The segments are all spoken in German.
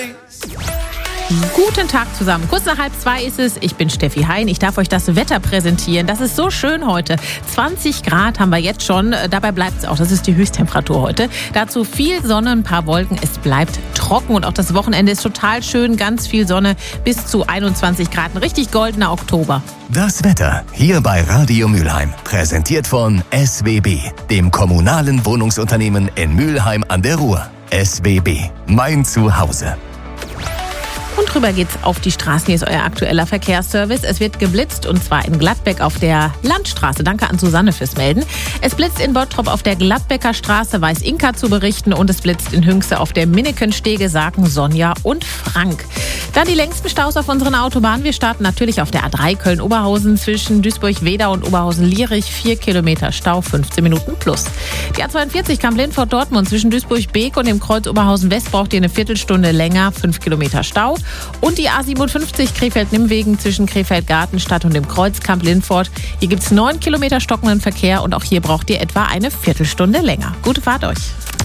Guten Tag zusammen. Kurz nach 1:30 ist es. Ich bin Steffi Hein. Ich darf euch das Wetter präsentieren. Das ist so schön heute. 20 Grad haben wir jetzt schon. Dabei bleibt es auch. Das ist die Höchsttemperatur heute. Dazu viel Sonne, ein paar Wolken. Es bleibt trocken und auch das Wochenende ist total schön. Ganz viel Sonne bis zu 21 Grad. Ein richtig goldener Oktober. Das Wetter hier bei Radio Mülheim. Präsentiert von SWB, dem kommunalen Wohnungsunternehmen in Mülheim an der Ruhr. SWB, mein Zuhause. Und rüber geht's auf die Straßen. Hier ist euer aktueller Verkehrsservice. Es wird geblitzt und zwar in Gladbeck auf der Landstraße. Danke an Susanne fürs Melden. Es blitzt in Bottrop auf der Gladbecker Straße, weiß Inka zu berichten. Und es blitzt in Hünxe auf der Minnekenstege, sagen Sonja und Frank. Dann die längsten Staus auf unseren Autobahnen. Wir starten natürlich auf der A3 Köln-Oberhausen zwischen Duisburg-Wedau und Oberhausen-Lierich. 4 Kilometer Stau, 15 Minuten plus. Die A42 Kamp-Lindfort-Dortmund zwischen Duisburg-Beek und dem Kreuz Oberhausen-West braucht ihr eine Viertelstunde länger, 5 Kilometer Stau. Und die A57 Krefeld-Nimmwegen zwischen Krefeld-Gartenstadt und dem Kreuz Kamp-Lindfort. Hier gibt es 9 Kilometer stockenden Verkehr und auch hier braucht ihr etwa eine Viertelstunde länger. Gute Fahrt euch.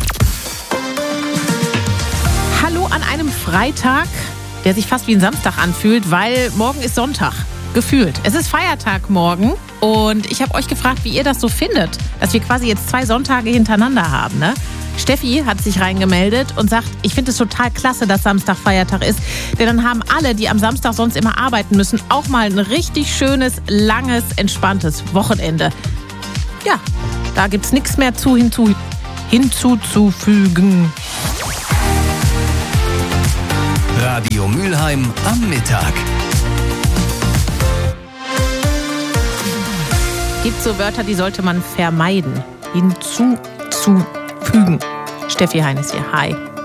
Hallo an einem Freitag, der sich fast wie ein Samstag anfühlt, weil morgen ist Sonntag. Gefühlt. Es ist Feiertag morgen und ich habe euch gefragt, wie ihr das so findet, dass wir quasi jetzt 2 Sonntage hintereinander haben, ne? Steffi hat sich reingemeldet und sagt, ich finde es total klasse, dass Samstag Feiertag ist. Denn dann haben alle, die am Samstag sonst immer arbeiten müssen, auch mal ein richtig schönes, langes, entspanntes Wochenende. Ja, da gibt's nichts mehr hinzuzufügen. Radio Mülheim am Mittag. Gibt so Wörter, die sollte man vermeiden. Hinzuzufügen. Steffi Hein ist hier. Hi.